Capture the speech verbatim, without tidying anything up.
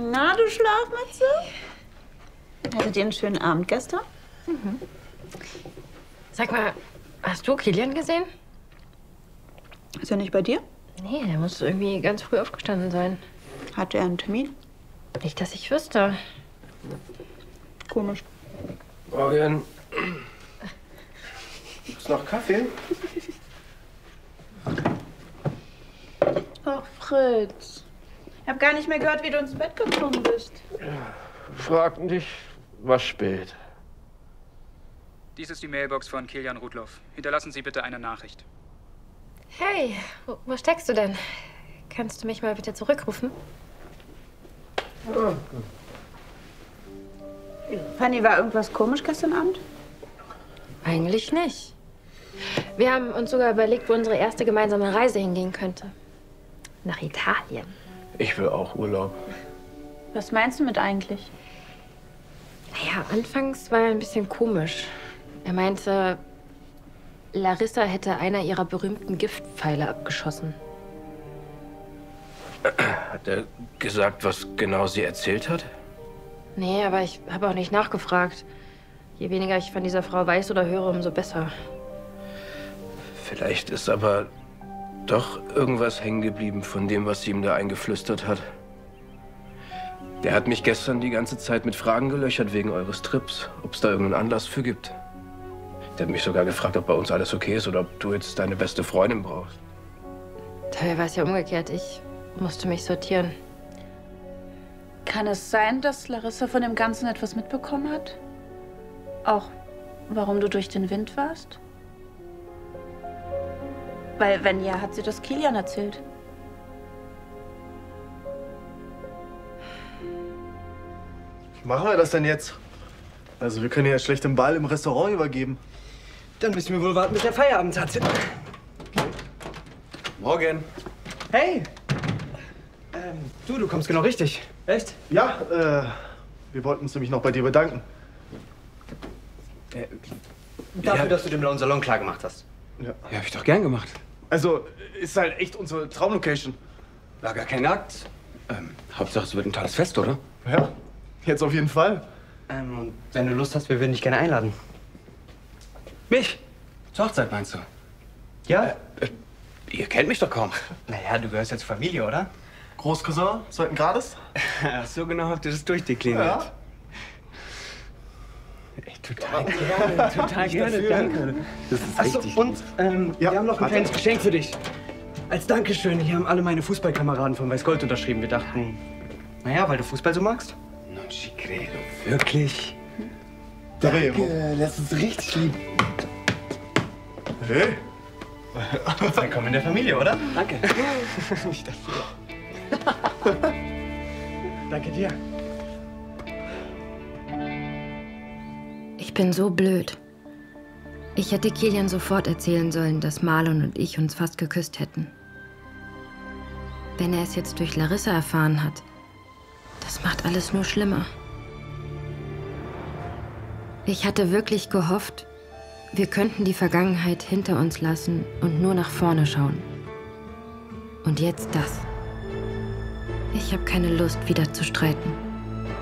Na, du Schlafmütze? Hattet ihr einen schönen Abend gestern? Mhm. Sag mal, hast du Kilian gesehen? Ist er nicht bei dir? Nee, der muss irgendwie ganz früh aufgestanden sein. Hatte er einen Termin? Nicht, dass ich wüsste. Komisch. Morgen. Gibt's noch Kaffee? Ach, Fritz. Ich hab gar nicht mehr gehört, wie du ins Bett gekommen bist. Fragten dich, was spät. Dies ist die Mailbox von Kilian Rudloff. Hinterlassen Sie bitte eine Nachricht. Hey, wo, wo steckst du denn? Kannst du mich mal bitte zurückrufen? Ah. Fanny, war irgendwas komisch gestern Abend? Eigentlich nicht. Wir haben uns sogar überlegt, wo unsere erste gemeinsame Reise hingehen könnte. Nach Italien. Ich will auch Urlaub. Was meinst du mit eigentlich? Naja, anfangs war er ein bisschen komisch. Er meinte, Larissa hätte einer ihrer berühmten Giftpfeile abgeschossen. Hat er gesagt, was genau sie erzählt hat? Nee, aber ich habe auch nicht nachgefragt. Je weniger ich von dieser Frau weiß oder höre, umso besser. Vielleicht ist aber doch irgendwas hängen geblieben von dem, was sie ihm da eingeflüstert hat. Der hat mich gestern die ganze Zeit mit Fragen gelöchert wegen eures Trips, ob es da irgendeinen Anlass für gibt. Der hat mich sogar gefragt, ob bei uns alles okay ist oder ob du jetzt deine beste Freundin brauchst. Dabei war es ja umgekehrt. Ich musste mich sortieren. Kann es sein, dass Larissa von dem Ganzen etwas mitbekommen hat? Auch warum du durch den Wind warst? Weil, wenn ja, hat sie das Kilian erzählt. Wie machen wir das denn jetzt? Also, wir können ja schlecht den Ball im Restaurant übergeben. Dann müssen wir wohl warten, bis der Feierabend hat. Morgen. Hey! Ähm, du, du kommst genau richtig. Echt? Ja, äh, wir wollten uns nämlich noch bei dir bedanken. Äh, dafür, Ja. dass du den blauen Salon klar gemacht hast. Ja. Ja, hab ich doch gern gemacht. Also, ist halt echt unsere Traumlocation. War gar kein Akt. Ähm, Hauptsache, es wird ein tolles Fest, oder? Ja, jetzt auf jeden Fall. Ähm, und wenn du Lust hast, wir würden dich gerne einladen. Mich? Zur Hochzeit, meinst du? Ja? Äh, ihr kennt mich doch kaum. Naja, du gehörst ja zur Familie, oder? Großcousin, zweiten Grades? Ach, so genau habt ihr das durchdekliniert. Ja. Ey, total gerne, total gerne, danke. Das ist Achso, richtig. und ähm, Ja, wir haben noch ein warte. kleines Geschenk für dich. Als Dankeschön, hier haben alle meine Fußballkameraden von Weiß-Gold unterschrieben. Wir dachten, naja, weil du Fußball so magst. Non ci credo. Wirklich? Danke. Das ist richtig lieb. Hey. Willkommen in der Familie, oder? Danke. Ich dachte, danke dir. Ich bin so blöd. Ich hätte Kilian sofort erzählen sollen, dass Marlon und ich uns fast geküsst hätten. Wenn er es jetzt durch Larissa erfahren hat, das macht alles nur schlimmer. Ich hatte wirklich gehofft, wir könnten die Vergangenheit hinter uns lassen und nur nach vorne schauen. Und jetzt das. Ich habe keine Lust, wieder zu streiten.